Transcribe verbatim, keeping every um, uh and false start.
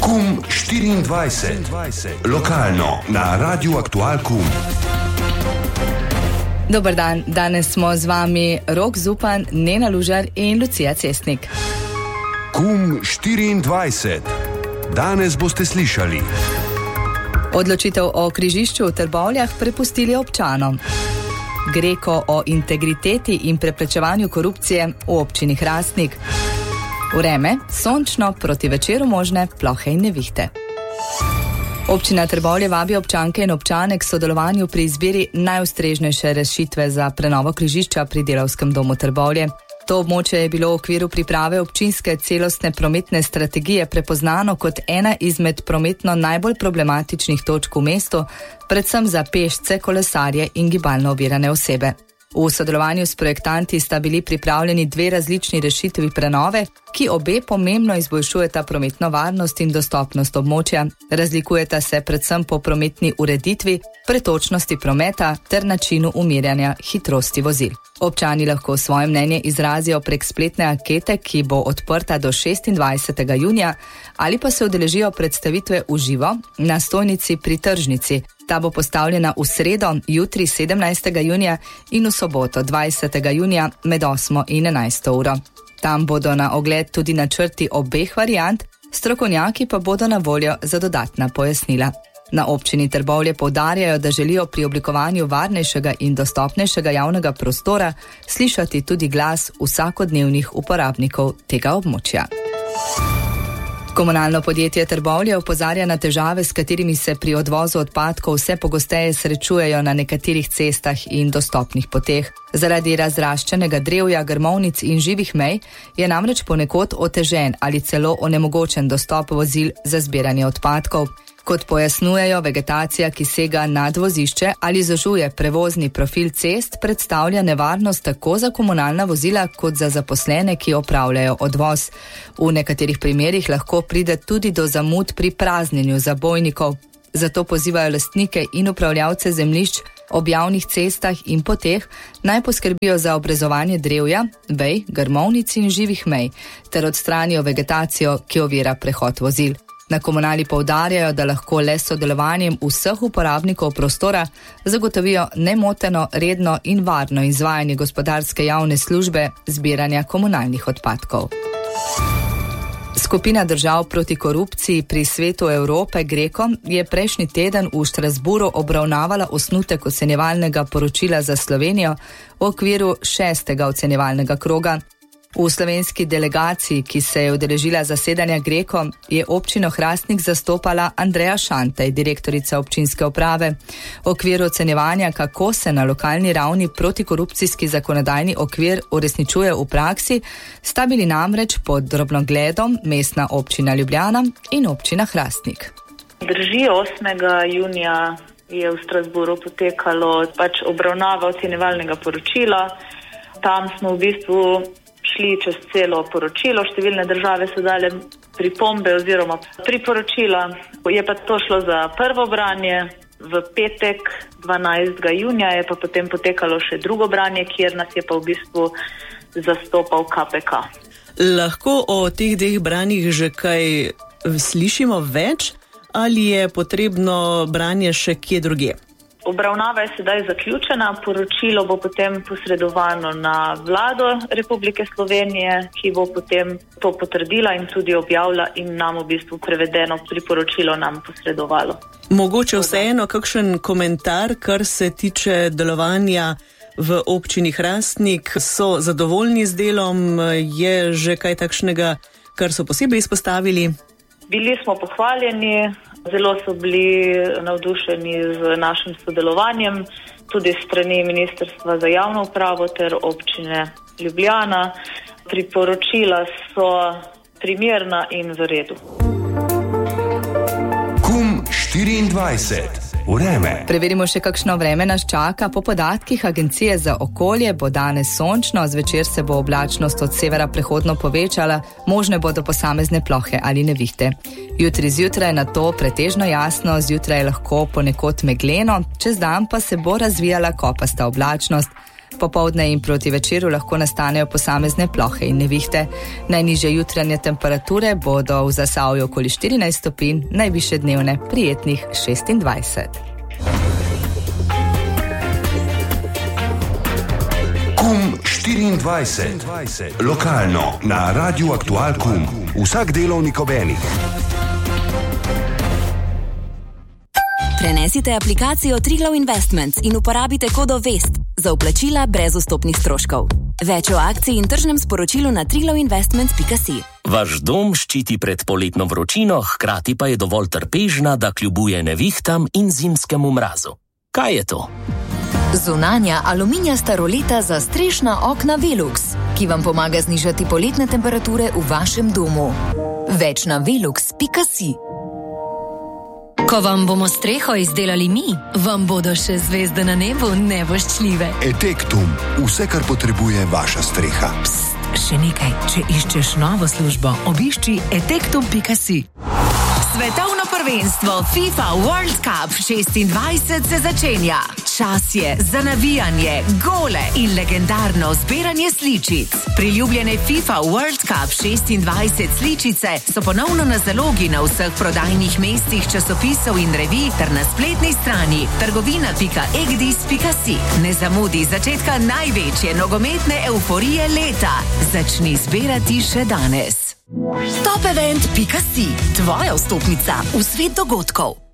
Kum štiriindvajset. Lokalno na Radiu Aktual Kum. Dober dan, danes smo z vami Rok Zupan, Nena Lužar in Lucija Cestnik. Kum štiriindvajset. Danes boste slišali. Odločitev o križišču v Trbovljah prepustili občanom. Greko o integriteti in preprečevanju korupcije v občini Hrastnik. Vreme, sončno, proti večeru možne plohe in nevihte. Občina Trbovlje vabi občanke in občane k sodelovanju pri izbiri najustrežnejše rešitve za prenovo križišča pri Delavskem domu Trbovlje. To območje je bilo v okviru priprave občinske celostne prometne strategije prepoznano kot ena izmed prometno najbolj problematičnih točk v mestu, predvsem za pešce, kolesarje in gibalno ovirane osebe. V sodelovanju s projektanti sta bili pripravljeni dve različni rešitvi prenove, ki obe pomembno izboljšujeta prometno varnost in dostopnost območja. Razlikujeta se predvsem po prometni ureditvi, pretočnosti prometa ter načinu umirjanja hitrosti vozil. Občani lahko svoje mnenje izrazijo prek spletne ankete, ki bo odprta do šestindvajsetega junija, ali pa se udeležijo predstavitve v živo na stojnici pri tržnici. Ta bo postavljena v sredo, jutri sedemnajstega junija in v soboto dvajsetega junija med osmo in enajsto uro. Tam bodo na ogled tudi načrti obeh variant, strokovnjaki pa bodo na voljo za dodatna pojasnila. Na občini Trbovlje poudarjajo, da želijo pri oblikovanju varnejšega in dostopnejšega javnega prostora slišati tudi glas vsakodnevnih uporabnikov tega območja. Komunalno podjetje Trbovlje opozarja na težave, s katerimi se pri odvozu odpadkov vse pogosteje srečujejo na nekaterih cestah in dostopnih poteh. Zaradi razraščenega drevja, grmovnic in živih mej je namreč ponekod otežen ali celo onemogočen dostop vozil za zbiranje odpadkov. Kot pojasnjujejo, vegetacija, ki sega nad vozišče ali zožuje prevozni profil cest, predstavlja nevarnost tako za komunalna vozila kot za zaposlene, ki opravljajo odvoz. V nekaterih primerih lahko pride tudi do zamud pri praznjenju zabojnikov. Zato pozivajo lastnike in upravljavce zemljišč ob javnih cestah in poteh naj poskrbijo za obrezovanje drevja, vej, grmovnic in živih mej ter odstranijo vegetacijo, ki ovira prehod vozil. Na komunali poudarjajo, da lahko le s sodelovanjem vseh uporabnikov prostora zagotovijo nemoteno, redno in varno izvajanje gospodarske javne službe zbiranja komunalnih odpadkov. Skupina držav proti korupciji pri Svetu Evrope Greko je prejšnji teden v Štrasburu obravnavala osnutek ocenjevalnega poročila za Slovenijo v okviru šestega ocenjevalnega kroga. V slovenski delegaciji, ki se je udeležila zasedanja Greko, je občino Hrastnik zastopala Andreja Šantej, direktorica občinske uprave. V okviru ocenjevanja, kako se na lokalni ravni protikorupcijski zakonodajni okvir uresničuje v praksi, sta bili namreč pod drobnogledom mestna občina Ljubljana in občina Hrastnik. Drži, osmega junija je v Strasburu potekalo pač obravnava ocenjevalnega poročila. Tam smo v bistvu šli čez celo poročilo, številne države so dale pripombe oziroma priporočila. Je pa to šlo za prvo branje, v petek dvanajstega junija je pa potem potekalo še drugo branje, kjer nas je pa v bistvu zastopal K P K. Lahko o teh dveh branjih že kaj slišimo več ali je potrebno branje še kje drugje? Obravnava je sedaj zaključena, poročilo bo potem posredovano na vlado Republike Slovenije, ki bo potem to potrdila in tudi objavila in nam v bistvu prevedeno priporočilo nam posredovalo. Mogoče vseeno kakšen komentar, kar se tiče delovanja v občini Hrastnik, so zadovoljni z delom, je že kaj takšnega, kar so posebej izpostavili? Bili smo pohvaljeni. Zelo so bili navdušeni z našim sodelovanjem, tudi strani Ministrstva za javno upravo ter občine Ljubljana. Priporočila so primerna in v redu. Kum štiriindvajset. Vreme. Preverimo še, kakšno vreme nas čaka. Po podatkih Agencije za okolje bo danes sončno, zvečer se bo oblačnost od severa prehodno povečala, možne bodo posamezne plohe ali nevihte. Jutri zjutraj na to pretežno jasno, zjutraj lahko ponekod megleno, čez dan pa se bo razvijala kopasta oblačnost. Popoldne in proti večeru lahko nastanejo posamezne plohe in nevihte. Najnižje jutranje temperature bodo v Zasavju okoli štirinajst stopinj, najvišje dnevne prijetnih šestindvajset. Kum štiriindvajset. Lokalno na Radiu Aktual Kum. Vsak delovnik ob enih. Prenesite aplikacijo Triglav Investments in uporabite kodo VEST za vplačila brez vstopnih stroškov. Več o akciji in tržnem sporočilu na triglav investments pika si. Vaš dom ščiti pred poletno vročino, hkrati pa je dovolj trpežna, da kljubuje nevihtam in zimskemu mrazu. Kaj je to? Zunanja aluminijasta roleta za strešna okna Velux, ki vam pomaga znižati poletne temperature v vašem domu. Več na velux pika si. Ko vam bomo streho izdelali mi, vam bodo še zvezde na nebu nevoščljive. Etektum. Vse, kar potrebuje vaša streha. Pst, še nekaj. Če iščeš novo službo, obišči etektum pika si. Svetovno prvenstvo FIFA World Cup šestindvajset se začenja. Čas je za navijanje, gole in legendarno zbiranje sličic. Priljubljene FIFA World Cup šestindvajset sličice so ponovno na zalogi na vseh prodajnih mestih časopisov in revij ter na spletni strani trgovina pika egdis pika si. Ne zamudi začetka največje nogometne euforije leta. Začni zbirati še danes. top event pika si, tvoja vstopnica v svet dogodkov.